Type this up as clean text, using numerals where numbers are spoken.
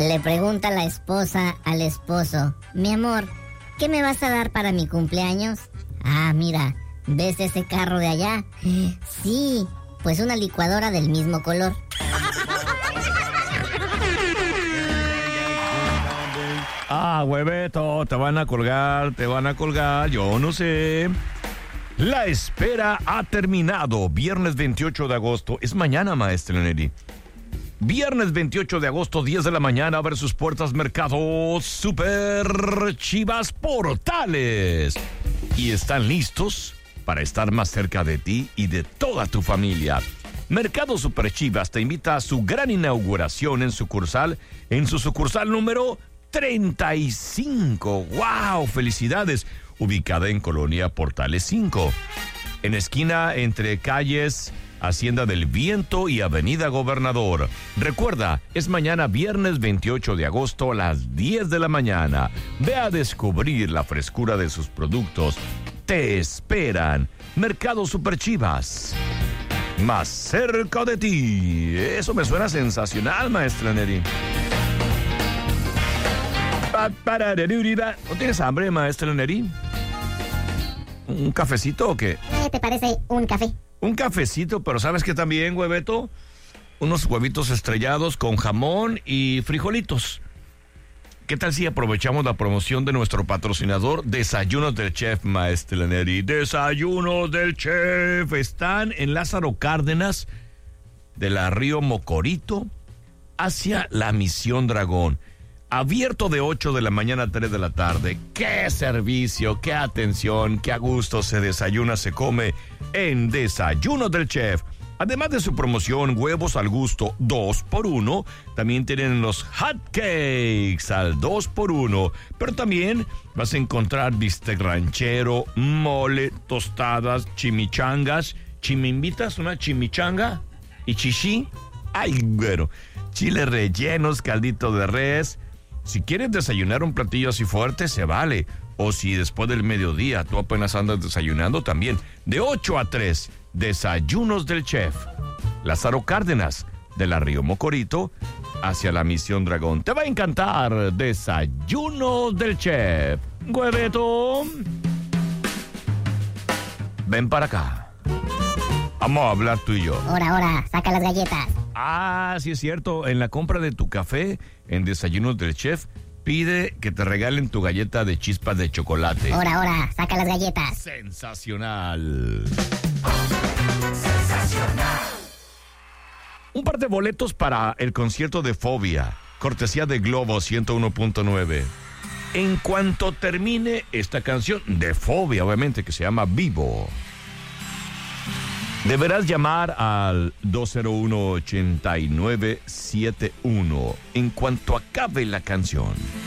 Le pregunta la esposa al esposo: mi amor, ¿qué me vas a dar para mi cumpleaños? Ah, mira, ¿ves ese carro de allá? Sí, pues una licuadora del mismo color. Ah, hueveto, te van a colgar, yo no sé. La espera ha terminado. Viernes 28 de agosto. Es mañana, maestra Neri. Viernes 28 de agosto, 10 de la mañana, abre sus puertas Mercados Super Chivas Portales. Y están listos para estar más cerca de ti y de toda tu familia. Mercado Super Chivas te invita a su gran inauguración en su sucursal número 35. ¡Wow! ¡Felicidades! Ubicada en Colonia Portales 5. En esquina entre calles Hacienda del Viento y Avenida Gobernador. Recuerda, es mañana viernes 28 de agosto a las 10 de la mañana. Ve a descubrir la frescura de sus productos. Te esperan. Mercado Super Chivas. Más cerca de ti. Eso me suena sensacional, maestra Neri. ¿No tienes hambre, maestra Neri? ¿Un cafecito o qué? ¿Qué te parece un café? Un cafecito, pero ¿sabes qué también, hueveto? Unos huevitos estrellados con jamón y frijolitos. ¿Qué tal si aprovechamos la promoción de nuestro patrocinador, Desayunos del Chef, maestra Neri? Desayunos del Chef. Están en Lázaro Cárdenas, de la Río Mocorito, hacia la Misión Dragón. Abierto de 8 de la mañana a 3 de la tarde. ¡Qué servicio, qué atención, qué a gusto se desayuna, se come en Desayunos del Chef! Además de su promoción, huevos al gusto 2x1, también tienen los hot cakes al 2x1. Pero también vas a encontrar bistec ranchero, mole, tostadas, chimichangas. ¿Me invitas una chimichanga? ¿Y chichi? ¡Ay, güero! Chiles rellenos, caldito de res. Si quieres desayunar un platillo así fuerte, se vale. O si después del mediodía tú apenas andas desayunando, también. De 8 a 3, Desayunos del Chef. Lázaro Cárdenas, de la Río Mocorito, hacia la Misión Dragón. Te va a encantar. Desayunos del Chef. Hueveto, ven para acá. Vamos a hablar tú y yo. Ahora, saca las galletas. Ah, sí es cierto. En la compra de tu café, en Desayunos del Chef, pide que te regalen tu galleta de chispas de chocolate. Ahora, saca las galletas. Sensacional. Un par de boletos para el concierto de Fobia, cortesía de Globo 101.9. En cuanto termine esta canción de Fobia, obviamente, que se llama Vivo, deberás llamar al 201-8971 en cuanto acabe la canción.